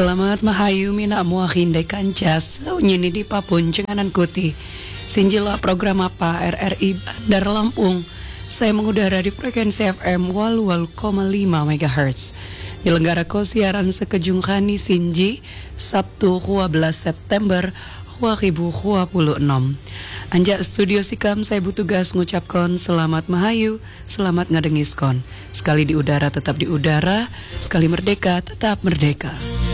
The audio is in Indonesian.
Selamat mahayu mina muahinde kancas nyini di papun cenganan kuti. Sinjila program apa RRI Bandar Lampung. Saya mengudara di frekuensi FM 88,5 MHz. Nyelenggara ko siaran sekejung khani Sinji Sabtu 12 September 2026. Anjak studio Sikam saya tugas ngucapkan selamat mahayu, selamat ngadengiskon. Sekali di udara tetap di udara, sekali merdeka tetap merdeka.